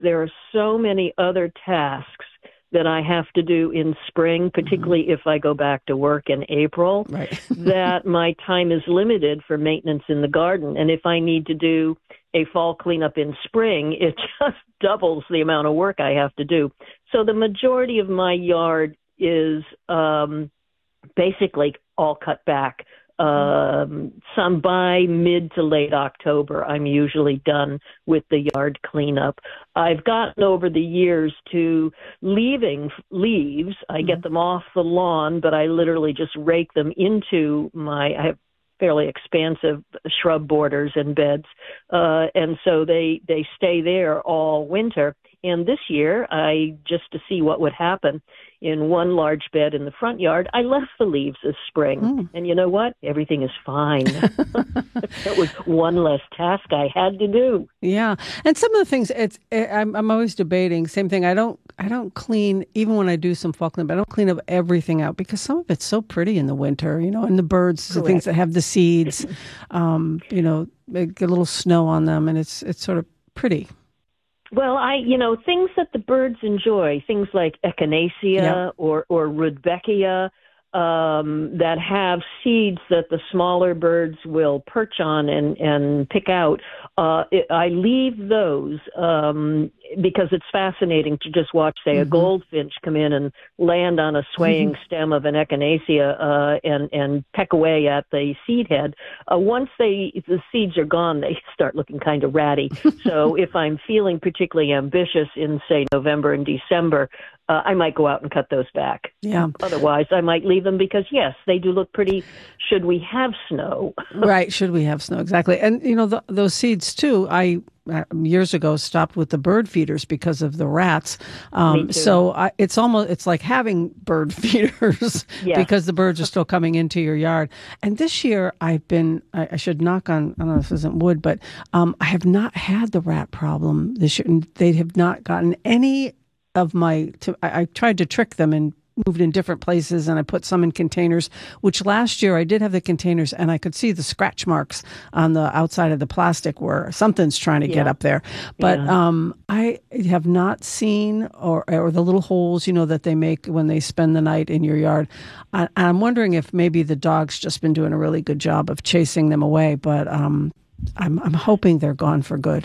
there are so many other tasks that I have to do in spring, particularly if I go back to work in April, that my time is limited for maintenance in the garden. And if I need to do a fall cleanup in spring, it just doubles the amount of work I have to do. So the majority of my yard is basically all cut back. Some by mid to late October, I'm usually done with the yard cleanup. I've gotten over the years to leaving leaves. I get them off the lawn, but I literally just rake them into I have fairly expansive shrub borders and beds. And so they stay there all winter. And this year, just to see what would happen, in one large bed in the front yard, I left the leaves this spring. And you know what? Everything is fine. That was one less task I had to do. Yeah. And some of the things, I'm always debating, same thing. I don't clean, even when I do some fall cleanup, I don't clean up everything out because some of it's so pretty in the winter, and the birds, the things that have the seeds, they get a little snow on them, and it's sort of pretty. Well, things that the birds enjoy, things like echinacea or rudbeckia, that have seeds that the smaller birds will perch on and pick out. I leave those because it's fascinating to just watch, say, a goldfinch come in and land on a swaying stem of an echinacea and peck away at the seed head. Once the seeds are gone, they start looking kind of ratty. So if I'm feeling particularly ambitious in, say, November and December, I might go out and cut those back. Yeah. Otherwise, I might leave them because, yes, they do look pretty. Should we have snow? Right. Should we have snow? Exactly. And, those seeds, too, I years ago stopped with the bird feeders because of the rats. So it's like having bird feeders because the birds are still coming into your yard. And this year I should knock on, I don't know if this isn't wood, but I have not had the rat problem this year. And they have not gotten any of I tried to trick them and moved in different places, and I put some in containers, which last year I did have the containers, and I could see the scratch marks on the outside of the plastic where something's trying to get up there. But I have not seen or the little holes, that they make when they spend the night in your yard. I'm wondering if maybe the dog's just been doing a really good job of chasing them away, but I'm hoping they're gone for good.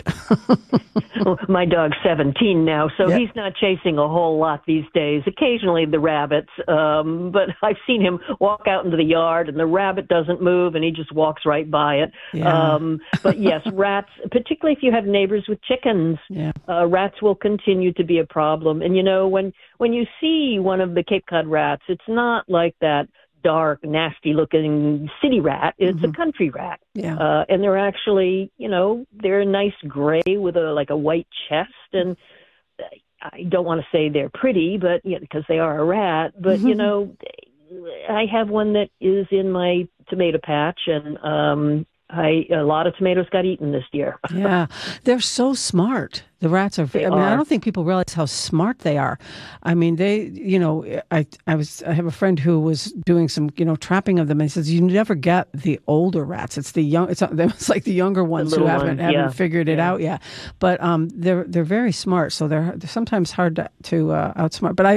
Well, my dog's 17 now, so he's not chasing a whole lot these days. Occasionally the rabbits, but I've seen him walk out into the yard and the rabbit doesn't move and he just walks right by it. Yeah. But yes, rats, particularly if you have neighbors with chickens, rats will continue to be a problem. And when you see one of the Cape Cod rats, it's not like that dark, nasty-looking city rat. It's a country rat. Yeah. And they're actually, they're a nice gray with a white chest. And I don't want to say they're pretty, but because they are a rat. But, I have one that is in my tomato patch, and a lot of tomatoes got eaten this year. Yeah. They're so smart. The rats are. I don't think people realize how smart they are. I mean, they. I have a friend who was doing some, trapping of them, and he says you never get the older rats. It's the young. It's like the younger ones who haven't figured it out yet. But they're very smart. So they're sometimes hard to outsmart. But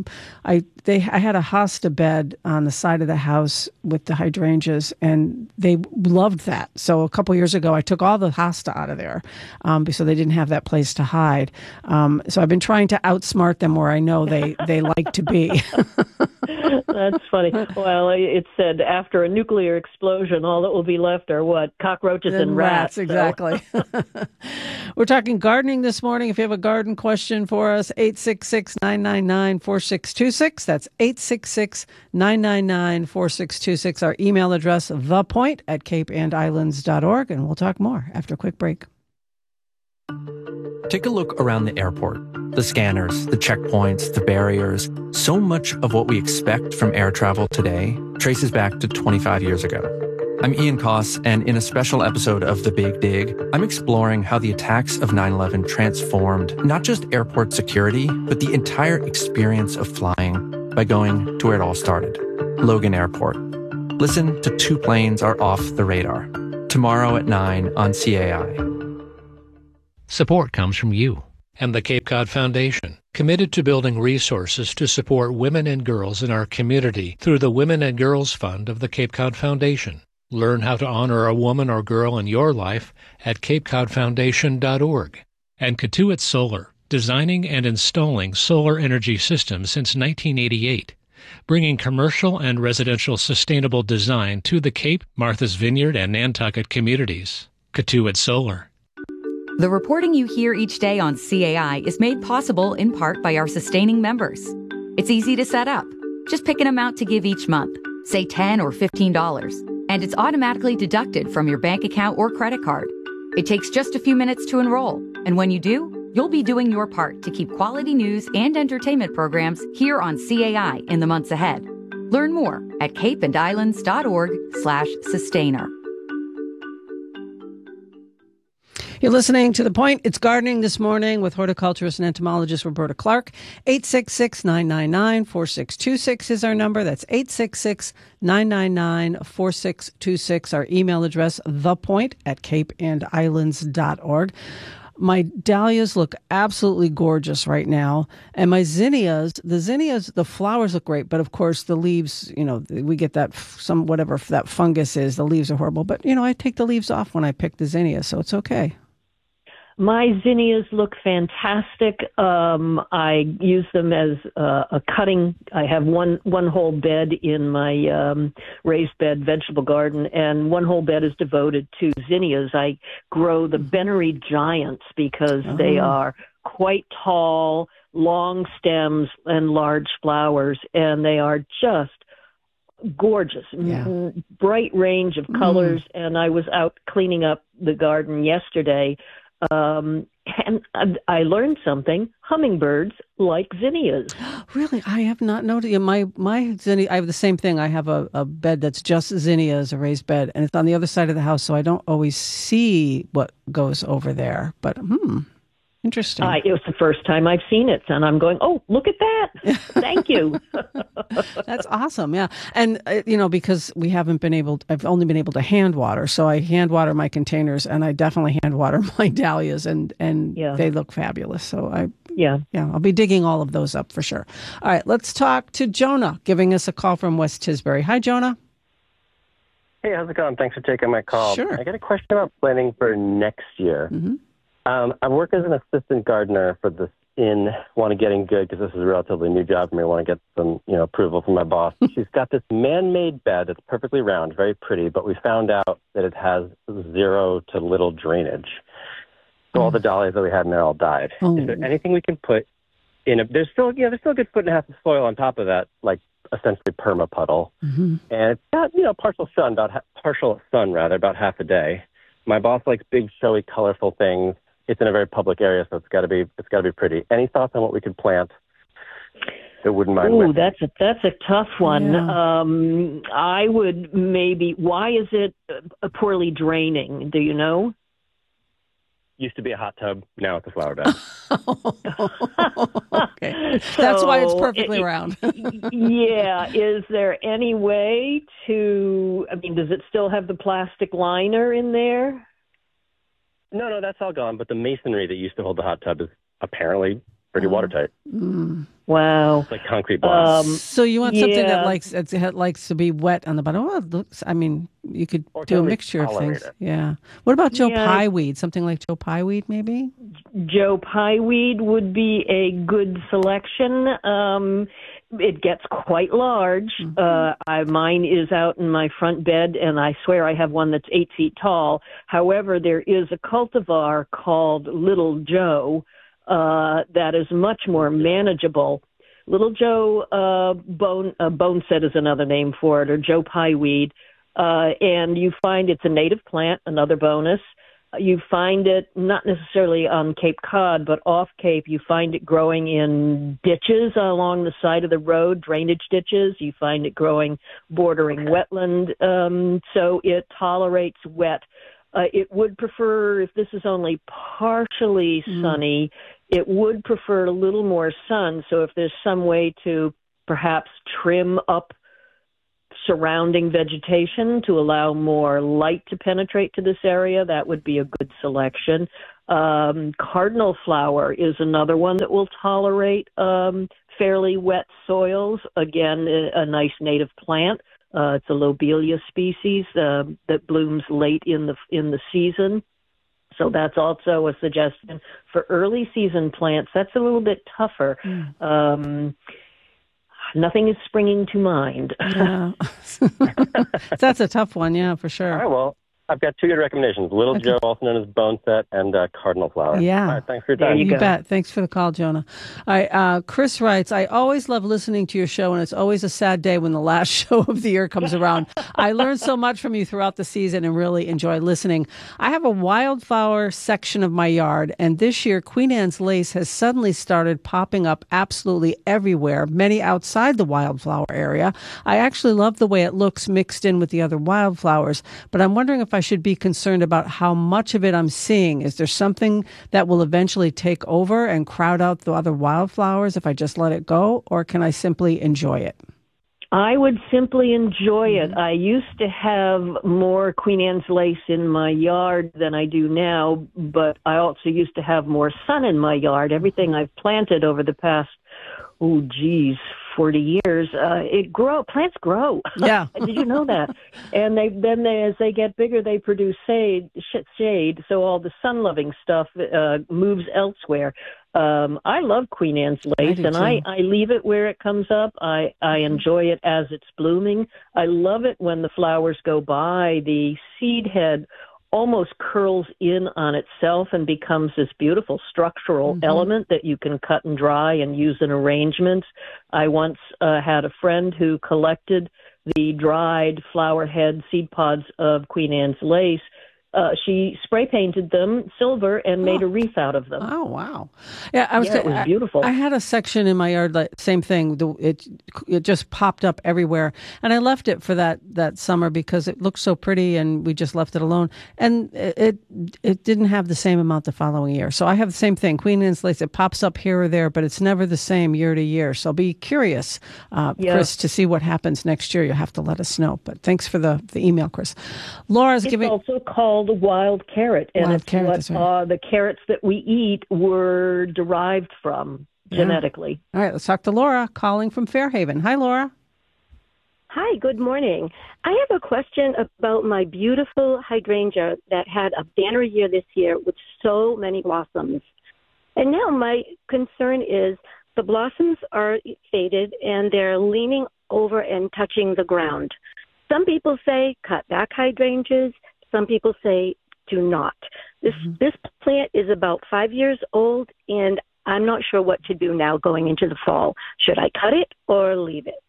I had a hosta bed on the side of the house with the hydrangeas, and they loved that. So a couple years ago, I took all the hosta out of there, so they didn't have that place to hide. So I've been trying to outsmart them where I know they like to be. That's funny. Well, it's said after a nuclear explosion, all that will be left are what? Cockroaches and rats. Exactly. We're talking gardening this morning. If you have a garden question for us, 866-999-4626. That's 866-999-4626. Our email address, thepoint@capeandislands.org. And we'll talk more after a quick break. Take a look around the airport. The scanners, the checkpoints, the barriers. So much of what we expect from air travel today traces back to 25 years ago. I'm Ian Koss, and in a special episode of The Big Dig, I'm exploring how the attacks of 9/11 transformed not just airport security, but the entire experience of flying by going to where it all started, Logan Airport. Listen to Two Planes Are Off the Radar, tomorrow at 9 on CAI. Support comes from you. and the Cape Cod Foundation, committed to building resources to support women and girls in our community through the Women and Girls Fund of the Cape Cod Foundation. Learn how to honor a woman or girl in your life at capecodfoundation.org. And Katuitt Solar, designing and installing solar energy systems since 1988, bringing commercial and residential sustainable design to the Cape, Martha's Vineyard, and Nantucket communities. Katuitt Solar. The reporting you hear each day on CAI is made possible in part by our sustaining members. It's easy to set up. Just pick an amount to give each month, say $10 or $15, and it's automatically deducted from your bank account or credit card. It takes just a few minutes to enroll, and when you do, you'll be doing your part to keep quality news and entertainment programs here on CAI in the months ahead. Learn more at capeandislands.org/sustainer. You're listening to The Point. It's gardening this morning with horticulturist and entomologist Roberta Clark. 866-999-4626 is our number. That's 866-999-4626. Our email address, thepoint@capeandislands.org. My dahlias look absolutely gorgeous right now. And my zinnias, the flowers look great. But of course, the leaves, we get that, whatever that fungus is, the leaves are horrible. But, I take the leaves off when I pick the zinnias, so it's okay. My zinnias look fantastic. I use them as a cutting. I have one whole bed in my raised bed vegetable garden, and one whole bed is devoted to zinnias. I grow the Bennery Giants because they are quite tall, long stems, and large flowers, and they are just gorgeous, bright range of colors. And I was out cleaning up the garden yesterday, and I learned something. Hummingbirds like zinnias. Really? I have not noticed. My zinnia, I have the same thing. I have a bed that's just zinnias, a raised bed, and it's on the other side of the house, so I don't always see what goes over there. But, interesting. It was the first time I've seen it, and I'm going, oh, look at that. Thank you. That's awesome, yeah. And, because I've only been able to hand water, so I hand water my containers, and I definitely hand water my dahlias, and they look fabulous. So I'll be digging all of those up for sure. All right, let's talk to Jonah, giving us a call from West Tisbury. Hi, Jonah. Hey, how's it going? Thanks for taking my call. Sure. I got a question about planning for next year. Mm-hmm. I work as an assistant gardener for this want to getting good because this is a relatively new job for me. I want to get some, approval from my boss. She's got this man-made bed that's perfectly round, very pretty, but we found out that it has zero to little drainage. So all the dahlias that we had in there all died. Is there anything we can put in there's still a good 1.5 foot of soil on top of that, like essentially perma puddle. Mm-hmm. And it's got, partial sun, about half a day. My boss likes big, showy, colorful things. It's in a very public area, so it's got to be pretty. Any thoughts on what we could plant that wouldn't mind? Ooh, that's a tough one. Yeah. I would maybe. Why is it poorly draining? Do you know? Used to be a hot tub. Now it's a flower bed. Okay, that's why it's perfectly round. Yeah. Is there any way to? Does it still have the plastic liner in there? No, that's all gone. But the masonry that used to hold the hot tub is apparently pretty watertight. Wow. It's like concrete blocks. So you want something that likes to be wet on the bottom. Oh, it looks. You could do a mixture of things. Yeah. What about Joe Pye weed? Something like Joe Pye weed, maybe? Joe Pye weed would be a good selection. It gets quite large. Mm-hmm. Mine is out in my front bed, and I swear I have one that's 8 feet tall. However, there is a cultivar called Little Joe that is much more manageable. Little Joe boneset is another name for it, or Joe Pye weed. And you find it's a native plant, another bonus. You find it not necessarily on Cape Cod, but off Cape. You find it growing in ditches along the side of the road, drainage ditches. You find it growing bordering wetland, so it tolerates wet. It would prefer, if this is only partially sunny, it would prefer a little more sun. So if there's some way to perhaps trim up surrounding vegetation to allow more light to penetrate to this area, that would be a good selection. Cardinal flower is another one that will tolerate fairly wet soils. Again, a nice native plant. It's a lobelia species that blooms late in the season. So that's also a suggestion for early season plants. That's a little bit tougher. Nothing is springing to mind. Yeah. That's a tough one, yeah, for sure. All right, well, I've got two good recommendations. Little Joe, also known as boneset, and cardinal flower. Yeah. All right, thanks for your time. You bet. Thanks for the call, Jonah. All right, Chris writes, I always love listening to your show, and it's always a sad day when the last show of the year comes around. I learned so much from you throughout the season and really enjoy listening. I have a wildflower section of my yard, and this year Queen Anne's lace has suddenly started popping up absolutely everywhere, many outside the wildflower area. I actually love the way it looks mixed in with the other wildflowers, but I'm wondering if I should be concerned about how much of it I'm seeing. Is there something that will eventually take over and crowd out the other wildflowers if I just let it go, or can I simply enjoy it? I would simply enjoy it. I used to have more Queen Anne's lace in my yard than I do now, but I also used to have more sun in my yard. Everything I've planted over the past, 40 years, plants grow. Yeah. Did you know that? And as they get bigger, they produce shade, so all the sun-loving stuff moves elsewhere. I love Queen Anne's lace, and I leave it where it comes up. I enjoy it as it's blooming. I love it when the flowers go by. The seed head almost curls in on itself and becomes this beautiful structural element that you can cut and dry and use in arrangements. I once had a friend who collected the dried flower head seed pods of Queen Anne's lace. She spray painted them silver and made a wreath out of them. Oh, wow. Yeah, it was beautiful. I had a section in my yard, same thing. It just popped up everywhere. And I left it for that summer because it looked so pretty and we just left it alone. And it didn't have the same amount the following year. So I have the same thing. Queen Anne's lace, it pops up here or there, but it's never the same year to year. So be curious, Chris, to see what happens next year. You'll have to let us know. But thanks for the email, Chris. Laura's it's giving... also called wild carrot, and it's what the carrots that we eat were derived from genetically. All right, let's talk to Laura, calling from Fairhaven. Hi, Laura. Hi, good morning. I have a question about my beautiful hydrangea that had a banner year this year with so many blossoms. And now my concern is the blossoms are faded and they're leaning over and touching the ground. Some people say cut back hydrangeas. Some people say do not. This plant is about 5 years old, and I'm not sure what to do now going into the fall. Should I cut it or leave it?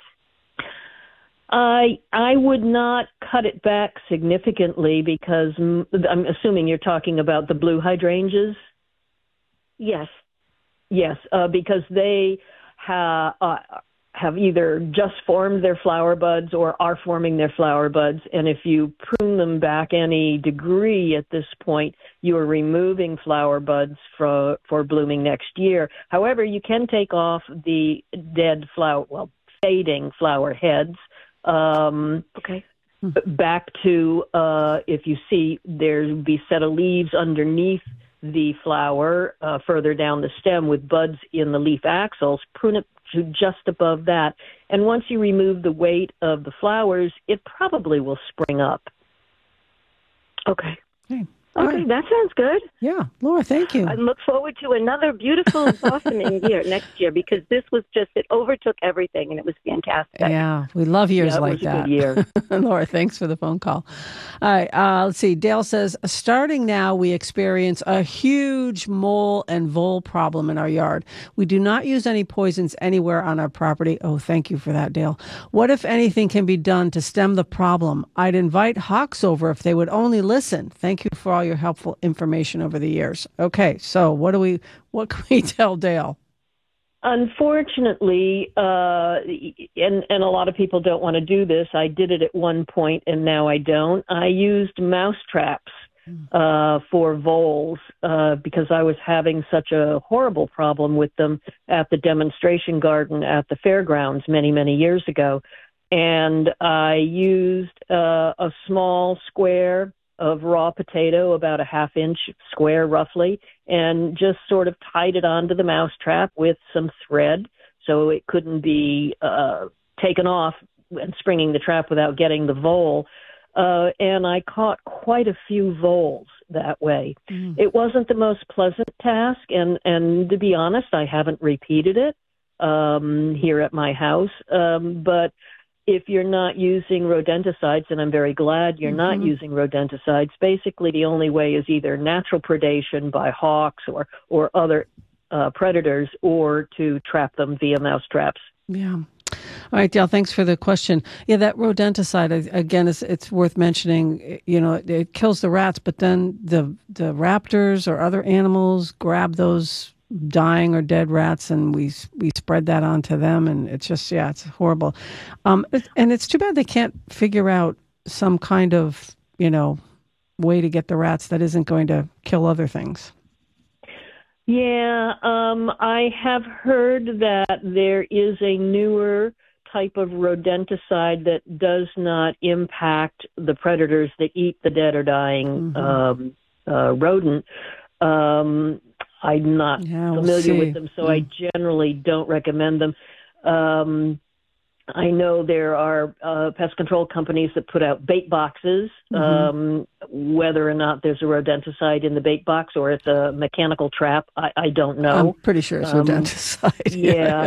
I would not cut it back significantly because I'm assuming you're talking about the blue hydrangeas? Yes. Yes, because they have either just formed their flower buds or are forming their flower buds. And if you prune them back any degree at this point, you are removing flower buds for blooming next year. However, you can take off the fading flower heads. Back to, if you see there'd be a set of leaves underneath the flower further down the stem with buds in the leaf axils, prune it to just above that. And once you remove the weight of the flowers, it probably will spring up. Okay. Okay, that sounds good. Yeah, Laura, thank you. I look forward to another beautiful blossoming year next year because this was it overtook everything and it was fantastic. Yeah, we love years like it was that. A good year. Laura, thanks for the phone call. All right, let's see. Dale says, starting now, we experience a huge mole and vole problem in our yard. We do not use any poisons anywhere on our property. Oh, thank you for that, Dale. What, if anything, can be done to stem the problem? I'd invite hawks over if they would only listen. Thank you for all your helpful information over the years. Okay, so what can we tell Dale? Unfortunately, and a lot of people don't want to do this. I did it at one point, and now I don't. I used mouse traps for voles because I was having such a horrible problem with them at the demonstration garden at the fairgrounds many, many years ago. And I used a small square of raw potato, about a half-inch square roughly, and just sort of tied it onto the mousetrap with some thread so it couldn't be taken off and springing the trap without getting the vole. And I caught quite a few voles that way. It wasn't the most pleasant task, and to be honest, I haven't repeated it here at my house. But if you're not using rodenticides, and I'm very glad you're not using rodenticides, basically the only way is either natural predation by hawks or other predators, or to trap them via mouse traps. Yeah. All right, Dale, thanks for the question. Yeah, that rodenticide, again, it's worth mentioning. You know, it kills the rats, but then the raptors or other animals grab those dying or dead rats, and we spread that onto them, and it's just, it's horrible. And it's too bad they can't figure out some kind of, way to get the rats that isn't going to kill other things. Yeah, I have heard that there is a newer type of rodenticide that does not impact the predators that eat the dead or dying rodent. I'm not familiar with them, so I generally don't recommend them. I know there are pest control companies that put out bait boxes, whether or not there's a rodenticide in the bait box or it's a mechanical trap. I don't know. I'm pretty sure it's rodenticide. Yeah.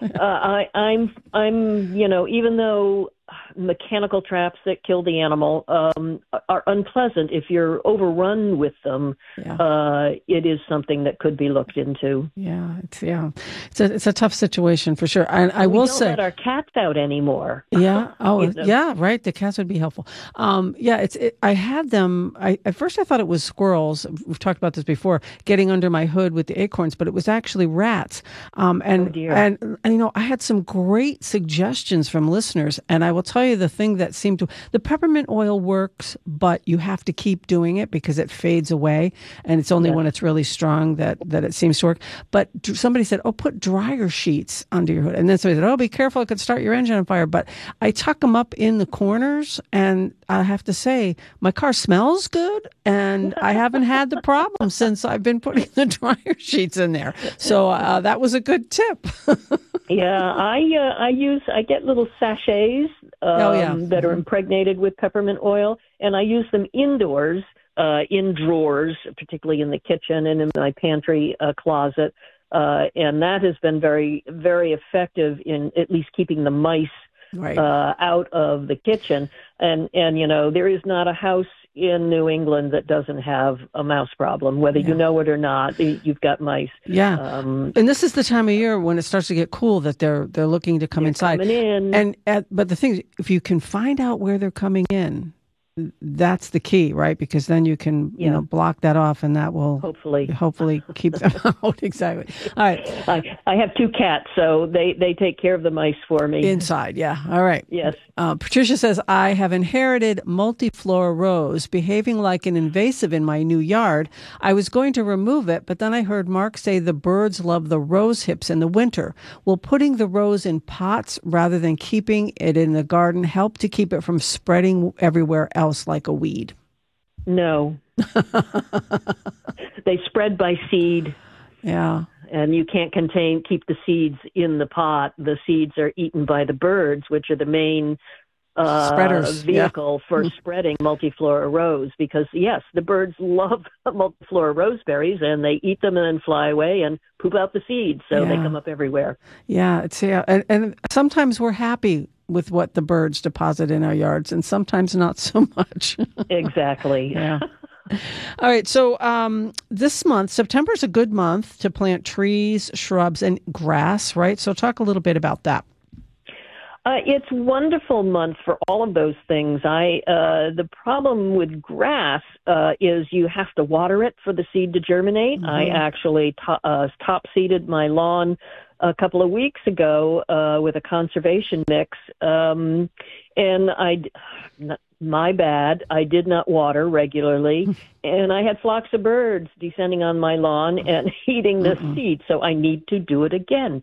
I'm even though mechanical traps that kill the animal are unpleasant, if you're overrun with them, it is something that could be looked into. It's a tough situation for sure. And I will say, we don't let our cats out anymore. Yeah, right. The cats would be helpful. I had them. At first I thought it was squirrels. We've talked about this before, getting under my hood with the acorns, but it was actually rats. And I had some great suggestions from listeners, and I will tell you the thing that seemed to, the peppermint oil works, but you have to keep doing it because it fades away, and it's only when it's really strong that it seems to work. But somebody said, put dryer sheets under your hood. And then somebody said, be careful, it could start your engine on fire. But I tuck them up in the corners, and I have to say, my car smells good, and I haven't had the problem since I've been putting the dryer sheets in there. So that was a good tip. I get little sachets that are impregnated with peppermint oil, and I use them indoors in drawers, particularly in the kitchen and in my pantry closet, and that has been very, very effective in at least keeping the mice out of the kitchen. And there is not a house in New England that doesn't have a mouse problem, whether you know it or not. You've got mice. And this is the time of year when it starts to get cool that they're looking to come inside. Coming in. But the thing is, if you can find out where they're coming in, that's the key, right? Because then you can block that off, and that will hopefully keep them out. Exactly. All right. I have two cats, so they take care of the mice for me. Inside, all right. Yes. Patricia says, I have inherited multiflora rose behaving like an invasive in my new yard. I was going to remove it, but then I heard Mark say the birds love the rose hips in the winter. Will putting the rose in pots rather than keeping it in the garden help to keep it from spreading everywhere else like a weed? No. They spread by seed. Yeah. And you can't keep the seeds in the pot. The seeds are eaten by the birds, which are the main vehicle for spreading multiflora rose. Because, yes, the birds love multiflora roseberries, and they eat them and then fly away and poop out the seeds. So they come up everywhere. And sometimes we're happy with what the birds deposit in our yards, and sometimes not so much. Exactly. All right. So this month, September is a good month to plant trees, shrubs, and grass, right? So talk a little bit about that. It's a wonderful month for all of those things. The problem with grass is you have to water it for the seed to germinate. I actually top seeded my lawn a couple of weeks ago with a conservation mix, and my bad, I did not water regularly, and I had flocks of birds descending on my lawn and eating the seed, so I need to do it again.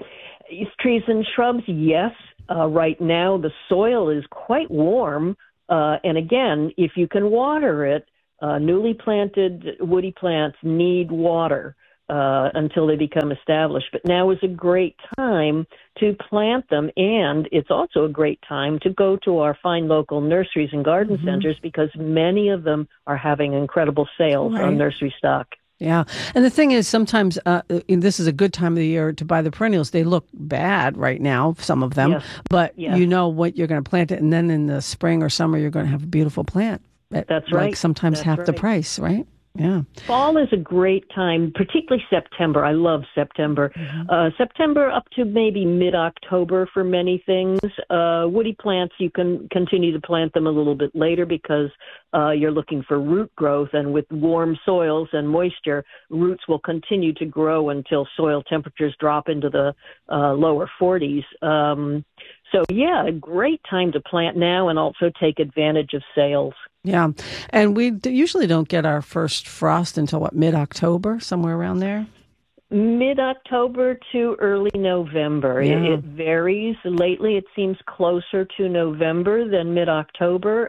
Trees and shrubs, yes. Right now the soil is quite warm, And again, if you can water it, newly planted woody plants need water until they become established. But now is a great time to plant them, and it's also a great time to go to our fine local nurseries and garden centers, because many of them are having incredible sales on nursery stock. Yeah. And the thing is, sometimes this is a good time of the year to buy the perennials. They look bad right now, some of them, but you know what, you're going to plant it, and then in the spring or summer, you're going to have a beautiful plant. That's right. Like sometimes half the price, right? Yeah. Fall is a great time, particularly September. I love September. September up to maybe mid-October for many things. Woody plants, you can continue to plant them a little bit later because you're looking for root growth. And with warm soils and moisture, roots will continue to grow until soil temperatures drop into the lower 40s. So, yeah, a great time to plant now and also take advantage of sales. Yeah. And we usually don't get our first frost until, mid-October, somewhere around there? Mid-October to early November. Yeah. It varies. Lately, it seems closer to November than mid-October.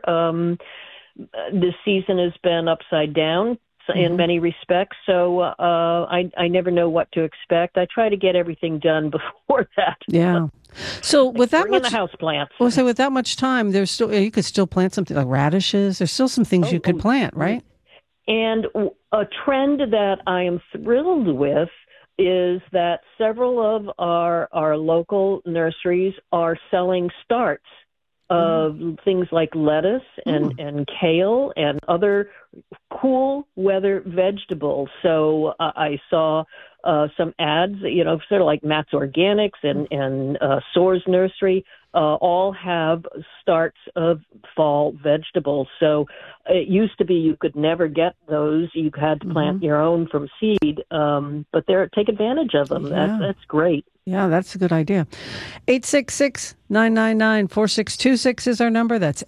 This season has been upside down in many respects, so I never know what to expect. I try to get everything done before that. Yeah. So with that much, the house plants. Well, so with that much time, there's still, you could still plant something like radishes. There's still some things you could plant, right? And a trend that I am thrilled with is that several of our local nurseries are selling starts of things like lettuce and kale and other cool weather vegetables. So I saw some ads, sort of like Matt's Organics and Soar's Nursery, all have starts of fall vegetables. So it used to be you could never get those. You had to plant your own from seed, but take advantage of them. Yeah. That's great. Yeah, that's a good idea. 866-999-4626 is our number. That's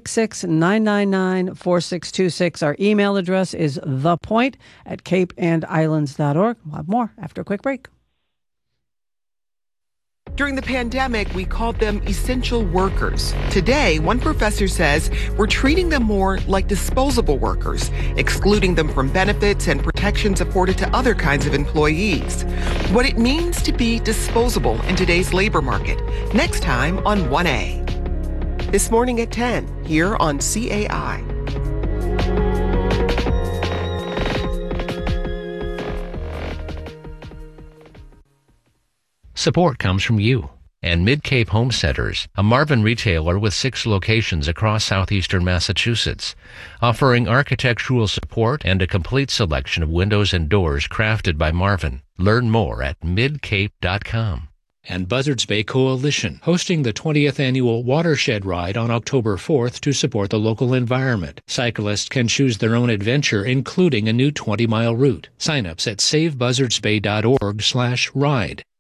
866-999-4626. Our email address is thepoint@capeandislands.org. We'll have more after a quick break. During the pandemic, we called them essential workers. Today, one professor says we're treating them more like disposable workers, excluding them from benefits and protections afforded to other kinds of employees. What it means to be disposable in today's labor market. Next time on 1A. This morning at 10, here on CAI. Support comes from you and Mid-Cape Home Centers, a Marvin retailer with 6 locations across southeastern Massachusetts, offering architectural support and a complete selection of windows and doors crafted by Marvin. Learn more at midcape.com. And Buzzards Bay Coalition, hosting the 20th annual Watershed Ride on October 4th to support the local environment. Cyclists can choose their own adventure, including a new 20-mile route. Sign-ups at savebuzzardsbay.org/ride.